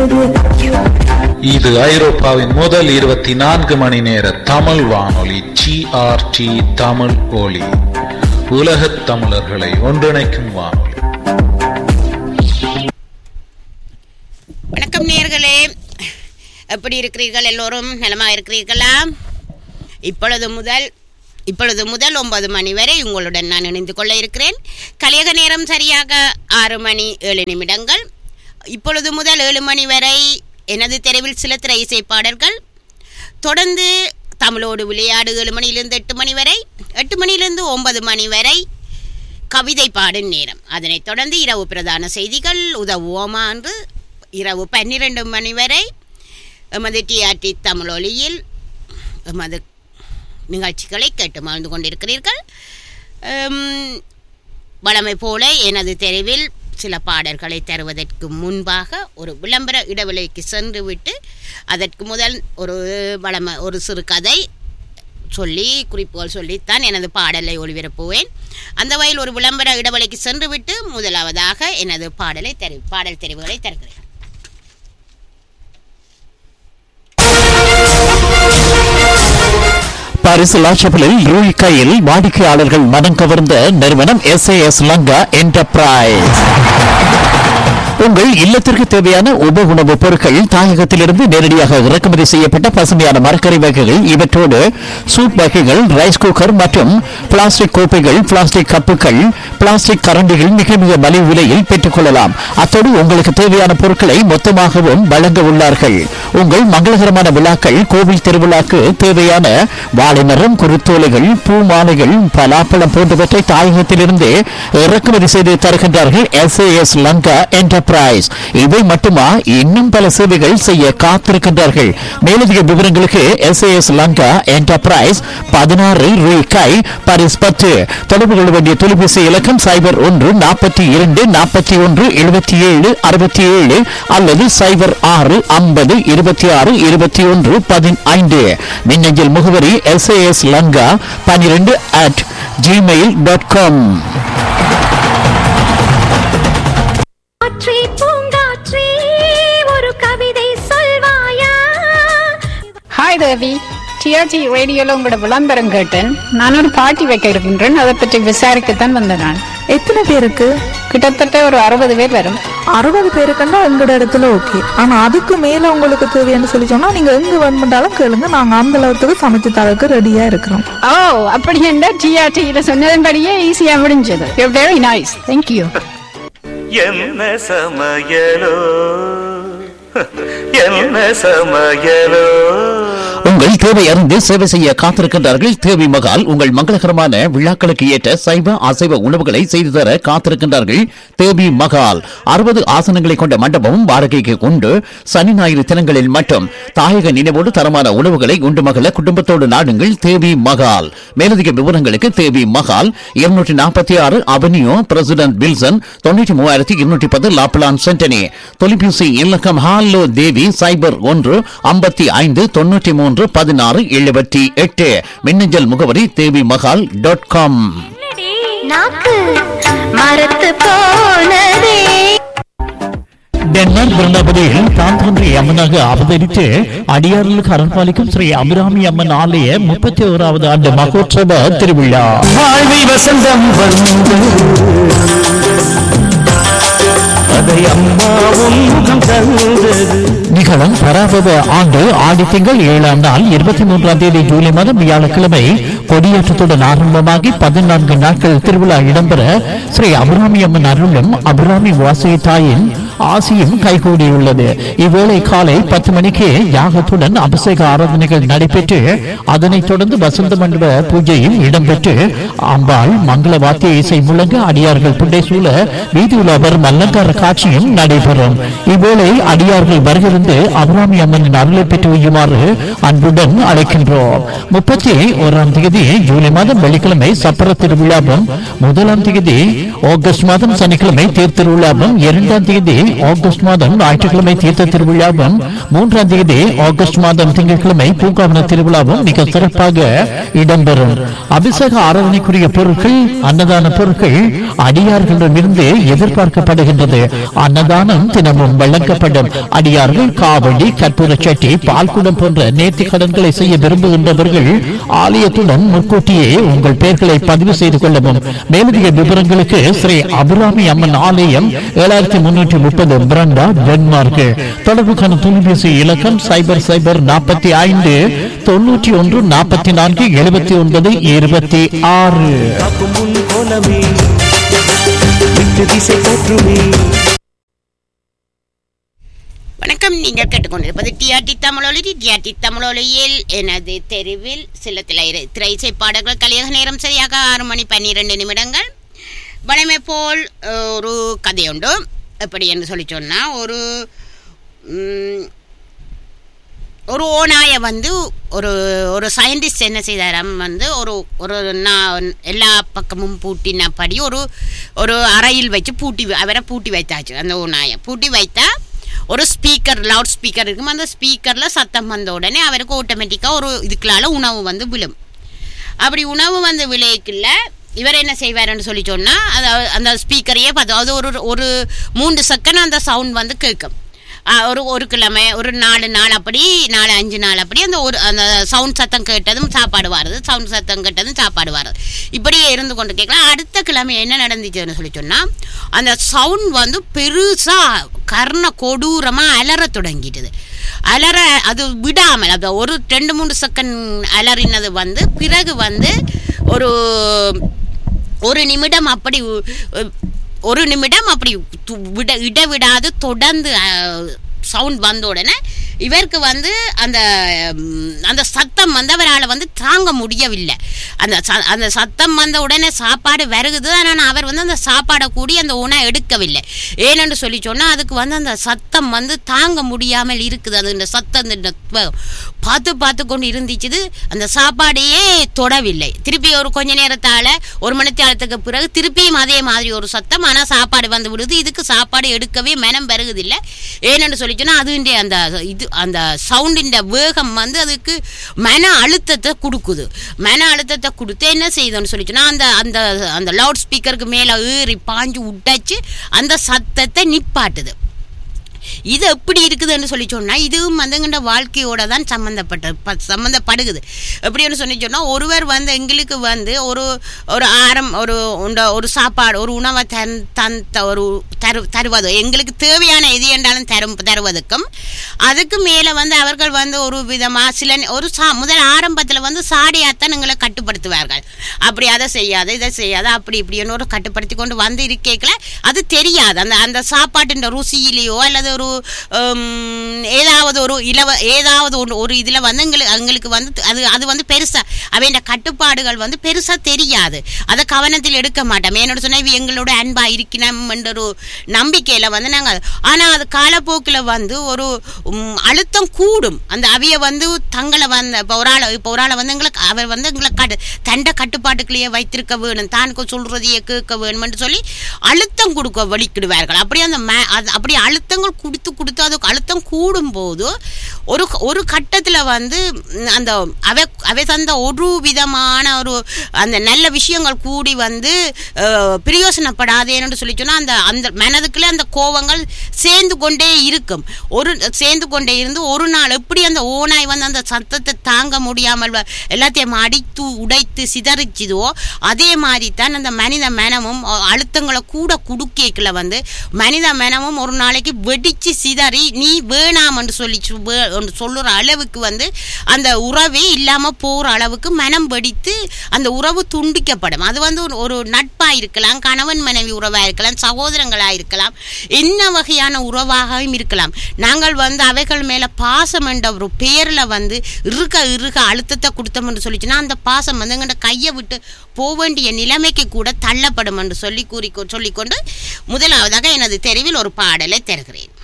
இது ஐரோப்பாவின் முதல் 24 மணி நேர தமிழ் வானொலி GRT தமிழ் ஒலி. உலகத் தமிழர்களை ஒன்றிணைக்கும் வானொலி. வணக்கம் நேயர்களே, எப்படி இருக்கிறீர்கள்? எல்லோரும் நலமா இருக்கிறீர்களா? இப்பொழுது முதல் 9 மணி வரை உங்களுடன் நான் இணைந்து கொள்ள இருக்கிறேன். கலியக நேரம் சரியாக 6 மணி 7 நிமிடங்கள். இப்பொழுது முதல் 7 மணி வரை எனது தெருவில் சில திரை இசை பாடல்கள். தொடர்ந்து தமிழோடு விளையாடு 7 மணியிலிருந்து 8 மணி வரை, 8 மணியிலிருந்து 9 மணி வரை கவிதை பாடும் நேரம். அதனைத் தொடர்ந்து இரவு பிரதான செய்திகள் உதவுவோமா என்று இரவு 12 மணி வரை எமது டிஆர்டி தமிழொலியில் எமது நிகழ்ச்சிகளை கேட்டு மகிழ்ந்து கொண்டிருக்கிறீர்கள். வழமை போல எனது தெருவில் சில பாடல்களை தருவதற்கு முன்பாக ஒரு விளம்பர இடைவெளிக்கு சென்று விட்டு அதற்கு முதல் ஒரு சிறு கதை சொல்லி குறிப்புகள் சொல்லித்தான் எனது பாடலை ஒளிபரப்புவேன். அந்த வகையில் ஒரு விளம்பர இடைவெளிக்கு சென்று விட்டு முதலாவதாக எனது பாடல் தெரிவுகளை தருகிறேன். பாரிஸ் லாஷப்பிளில் யூஇகையில் வாடிக்கையாளர்கள் மனம் கவர்ந்த நிறுவனம் SAS லங்கா என்டர்பிரைஸ். உங்கள் இல்லத்திற்கு தேவையான உப உணவுப் பொருட்கள் தாயகத்திலிருந்து நேரடியாக இறக்குமதி செய்யப்பட்ட பசுமையான மரக்கறி வகைகள், இவற்றோடு சூப் வகைகள், ரைஸ் குக்கர் மற்றும் பிளாஸ்டிக் கோப்பைகள், பிளாஸ்டிக் கப்புகள், பிளாஸ்டிக் கரண்டிகள் மிக மிக மலிவு விலையில் பெற்றுக் கொள்ளலாம். அத்தோடு உங்களுக்கு தேவையான பொருட்களை மொத்தமாகவும் வழங்க உள்ளார்கள். உங்கள் மங்களகரமான விழாக்கள், கோவில் திருவிழாக்கு தேவையான வாழைமரம், குருத்தோலைகள், பூ மாலைகள், பலாப்பழம் போன்றவற்றை தாயகத்திலிருந்து இறக்குமதி செய்து தருகின்றார்கள் SAS லங்கா என்டர்பிரைஸ். இவை மட்டுமா, இன்னும் பல சேவைகள் செய்ய காத்திருக்கின்றார்கள். மேலதிக விவரங்களுக்கு SAS லங்கா என்டர்பிரைஸ் 16 ரூபாய் பாரிஸ் 10. தொடர்பு கொள்ள வேண்டிய தொலைபேசி இலக்கம் 01 42 41 77 67 அல்லது 06 50 26 21 15. மின்னஞ்சல் முகவரி SAS லங்கா 12@gmail.com. ஒரு கவிதை சொல்வாயா? ஹாய் தேவி, டிஆர்டி ரேடியோல உங்களோட விளம்பரம் கேட்டேன். நான் ஒரு பார்ட்டி வைக்க இருக்கின்றேன், அதை பற்றி விசாரிக்கத்தான் வந்தேன். நான் எத்தனை பேருக்கு? கிட்டத்தட்ட ஒரு 60 பேர் வரும். 60 பேருக்குன்னா எங்களோட இடத்துல ஓகே. ஆனா அதுக்கு மேல உங்களுக்கு தேவைன்னு சொல்லி சொன்னா நீங்க எங்க வேணுமென்றாலும் கேளுங்க, நாங்க அந்த அளவுக்கு சமைச்சு தரக்கு ரெடியா இருக்கிறோம். ஓ, அப்படி என்ன? டிஆர்டியில சொன்னதன்படியே ஈஸியா முடிஞ்சது. You very nice, thank you. என்ன சமையலோ என்ன சமையலோ. உங்கள் தேவை அறிந்து சேவை செய்ய காத்திருக்கின்றார்கள் தேவி மகால். உங்கள் மங்களகரமான விழாக்களுக்கு ஏற்ற சைவ அசைவ உணவுகளை செய்து தர காத்திருக்கின்றார்கள் தேவி மகால். 60 ஆசனங்களை கொண்ட மண்டபமும் வாடகைக்கு உண்டு. சனி ஞாயிறு தினங்களில் மட்டும் தாயக நினைவோடு தரமான உணவுகளை உண்டு மகள குடும்பத்தோடு நாடுங்கள் தேவி மகால். மேலதிக விவரங்களுக்கு தேவி Mahal 246 avenue president Wilson 93210 La Plaine சென்டனி. தொலைபேசி இலக்கம் ஹாலோ தேவி 01 55 93 16 78. மின்னஞ்சல் முகவரி தேவி மகால் .com. டென்மார்க் பிருந்தாபதியில் தான் தோன்றிய அம்மனாக அவதரித்து அடியார்களுக்கு அரண்பாலிக்கும் ஸ்ரீ அபிராமி அம்மன் ஆலய 31வது ஆண்டு மகோற்சவ திருவிழா. வாழ்வில் வசந்தம் வந்து அதை அம்மாவும் முகம் தந்தது. நிகழும் பராபவ ஆண்டு ஆடி திங்கள் 7ஆம் நாள் 23ஆம் தேதி ஜூலை மாதம் வியாழக்கிழமை கொடியேற்றத்துடன் ஆரம்பமாகி 14 நாட்கள் திருவிழா இடம்பெற ஸ்ரீ அபிராமி அம்மன் அருளும் அபிராமி வாசகி தாயின் ஆசியும் கைகூடியுள்ளது. இவ்வேளை காலை 10 மணிக்கு யாகத்துடன் அபிஷேக ஆராதனைகள் நடைபெற்று அதனைத் தொடர்ந்து வசந்த மண்டப பூஜையும் இடம்பெற்று அம்பாள் மங்கள வாத்திய இசை முழங்க அடியார்கள் புண்டை சூழ வீதியுலா வரும் அலங்கார காட்சியும் நடைபெறும். இவ்வேளை அடியார்கள் வருகிறது அபிராமி அம்மனின் அருளை பெற்று வையுமாறு அன்புடன் அழைக்கின்றோம். 31ஆம் தேதி ஜூலை மாதம் வெள்ளிக்கிழமை சப்பர திருவிழாவும், 1ஆம் தேதி ஆகஸ்ட் மாதம் சனிக்கிழமை தேர் திருவிழாவும், 2ஆம் தேதி ஆகஸ்ட் மாதம் ஞாயிற்றுக்கிழமை தீர்த்த திருவிழாவும் 3ஆம் தேதி ஆகஸ்ட் மாதம் திங்கட்கிழமை பூங்காவன திருவிழாவும் மிக சிறப்பாக இடம்பெறும். அபிஷேக ஆராதனைக்குரிய பொருட்கள், அன்னதான பொருட்கள் அடியார்களிடமிருந்து எதிர்பார்க்கப்படுகின்றது. அன்னதானம் தினமும் வழங்கப்படும். அடியார்கள் காவடி, கற்பூர சட்டி, பால்குடம் போன்ற நேர்த்தி கடன்களை செய்ய விரும்புகின்றவர்கள் ஆலயத்துடன் முன்கூட்டியே உங்கள் பெயர்களை பதிவு செய்து கொள்ளவும். மேலதிக விவரங்களுக்கு ஸ்ரீ அபிராமி அம்மன் ஆலயம் 7330 பிரண்டா, டென்மார்க். தொடர்புக்கான தொலைபேசி இலக்கம் 0045 91 44 79 26. காக்கும் முன் கோலமே விட்டு திசை போற்றுமே. வணக்கம். நீங்கள் கேட்டுக்கொண்டிருப்பது டிஆர்டி தமிழொலி. டிஆர்டி தமிழொலியில் எனது தெருவில் சில திரைசை பாடல்கள். கலியக நேரம் சரியாக 6 மணி 12 நிமிடங்கள். வழமை போல் ஒரு கதையுண்டு. எப்படி என்று சொல்லி சொன்னால், ஒரு ஓநாயை வந்து ஒரு சயின்டிஸ்ட் என்ன செய்தாராம் வந்து ஒரு எல்லா பக்கமும் பூட்டினபடி ஒரு அறையில் வச்சு அவரை பூட்டி வைத்தாச்சு. அந்த ஓநாயை பூட்டி வைத்தா ஒரு ஸ்பீக்கர், லவுட் ஸ்பீக்கர் இருக்கும். அந்த ஸ்பீக்கரில் சத்தம் வந்த உடனே அவருக்கு ஆட்டோமேட்டிக்காக ஒரு இதுக்குள்ளால உணவு வந்து விழும். அப்படி உணவு வந்து விளையக்குள்ள இவர் என்ன செய்வார்னு சொல்லி சொன்னால், அந்த ஸ்பீக்கரையே பார்த்து அது ஒரு 3 செகண்ட் அந்த சவுண்ட் வந்து கேட்கும். ஒரு கிழமை, ஒரு 4 நாள் அப்படி, 4-5 நாள் அப்படி அந்த சவுண்ட் சத்தம் கேட்டதும் சாப்பாடு வாருது, சவுண்ட் சத்தம் கேட்டதும் சாப்பாடு வாருது. இப்படியே இருந்து கொண்டு கேட்கலாம். அடுத்த கிழமை என்ன நடந்துச்சுன்னு சொல்லி சொன்னால், அந்த சவுண்ட் வந்து பெருசாக கர்ண கொடூரமாக அலற தொடங்கிட்டுது. அலற அது விடாமல் அது ஒரு 2-3 செகண்ட் அலறினது வந்து பிறகு வந்து ஒரு நிமிடம் அப்படி இடைவிடாது தொடர்ந்து சவுண்ட் வந்த உடனே இவருக்கு வந்து அந்த சத்தம் வந்து அவரால் வந்து தாங்க முடியவில்லை. அந்த சத்தம் வந்த உடனே சாப்பாடு வருகுது. ஆனால் அவர் வந்து அந்த சாப்பாடை கூடி அந்த உணவை எடுக்கவில்லை. ஏனென்று சொல்லி சொன்னால், அதுக்கு வந்து அந்த சத்தம் வந்து தாங்க முடியாமல் இருக்குது. அது இந்த சத்தம் பார்த்து கொண்டு இருந்துச்சு. அந்த சாப்பாடையே தொடவில்லை. திருப்பி ஒரு கொஞ்ச நேரத்தால், 1 மணி நேரத்துக்கு பிறகு திருப்பியும் அதே மாதிரி ஒரு சத்தம். ஆனால் சாப்பாடு வந்து விடுது. இதுக்கு சாப்பாடு எடுக்கவே மனம் பெருகுதில்லை. ஏனென்று சொல்லி சொன்னால், அது அந்த சவுண்டின் வேகம் வந்து அதுக்கு மன அழுத்தத்தை கொடுக்குது. மன அழுத்தத்தை கொடுத்து என்ன செய்யுதுன்னு சொல்லி சொன்னால், அந்த லவுட் ஸ்பீக்கருக்கு மேலே ஏறி பாஞ்சு உடைச்சு அந்த சத்தத்தை நிப்பாட்டுது. இது எப்படி இருக்குதுன்னு சொல்லி சொன்னால், இதுவும் வந்துங்கிற வாழ்க்கையோட தான் சம்மந்தப்படுகுது. எப்படின்னு சொல்லி சொன்னால், ஒருவர் வந்து எங்களுக்கு வந்து ஒரு சாப்பாடு, ஒரு உணவை தருவது, எங்களுக்கு தேவையான எது என்றாலும் தருவதற்கும், அதுக்கு மேலே வந்து அவர்கள் வந்து ஒரு விதமாக முதல் ஆரம்பத்தில் வந்து சாடியாத்தான் எங்களை கட்டுப்படுத்துவார்கள். அப்படி அதை செய்யாத, இதை செய்யாத, அப்படி இப்படின்னு ஒரு கட்டுப்படுத்தி கொண்டு வந்து இருக்கேக்கல அது தெரியாது. அந்த சாப்பாட்டின் ருசியிலேயோ அல்லது ஒரு ஏதாவது ஒரு இதில் வந்து எங்களுக்கு வந்து அது வந்து பெருசாக அவைய கட்டுப்பாடுகள் வந்து பெருசாக தெரியாது. அதை கவனத்தில் எடுக்க மாட்டோம். என்னோட சொன்ன எங்களோட அன்பாக இருக்கணும் என்ற ஒரு நம்பிக்கையில் வந்து நாங்கள், ஆனால் அது காலப்போக்கில் வந்து ஒரு அழுத்தம் கூடும். அந்த அவைய வந்து தங்களை வந்து இப்போ ஒரு ஆளை வந்து அவர் வந்து எங்களை தண்டை கட்டுப்பாட்டுக்குள்ளேயே வைத்திருக்க வேணும், தான் சொல்றதையே கேட்க வேணும்னு சொல்லி அழுத்தம் கொடுக்க வலிக்கிடுவார்கள். அப்படி அழுத்தங்கள் கொடுத்து அதுக்கு அழுத்தம் கூடும் போது ஒரு கட்டத்தில் வந்து அந்த அவை தந்த ஒரு விதமான அந்த நல்ல விஷயங்கள் கூடி வந்து பிரயோசனப்படாதேன்னு சொல்லி சொன்னால், அந்த மனதுக்குள்ளே அந்த கோபங்கள் சேர்ந்து கொண்டே இருந்து ஒரு நாள் எப்படி அந்த ஓநாய் வந்து அந்த சத்தத்தை தாங்க முடியாமல் எல்லாத்தையும் அடித்து உடைத்து சிதறிச்சுதோ, அதே மாதிரி தான் அந்த மனித மனமும் அழுத்தங்களை கூட குடுக்கேக்கில் வந்து மனித மனமும் ஒரு நாளைக்கு வெடிச்சு சிதறி நீ வேணாம் என்று சொல்லுற அளவுக்கு வந்து அந்த உறவே இல்லாமல் போகிற அளவுக்கு மனம் வெடித்து அந்த உறவு துண்டிக்கப்படும். அது வந்து ஒரு நட்பாக இருக்கலாம், கணவன் மனைவி உறவாக இருக்கலாம், சகோதரங்களாக இருக்கலாம், என்ன வகையான உறவாகவும் இருக்கலாம். நாங்கள் வந்து அவைகள் மேலே பாசம் என்ற ஒரு பேரில் வந்து இருக்க அழுத்தத்தை கொடுத்தோம்னு சொல்லிச்சுன்னா, அந்த பாசம் வந்து எங்கள்கிட்ட கையை விட்டு போக வேண்டிய நிலைமைக்கு கூட தள்ளப்படும் என்று சொல்லிக்கொண்டு முதலாவதாக எனது தெருவில் ஒரு பாடலை தருகிறேன்.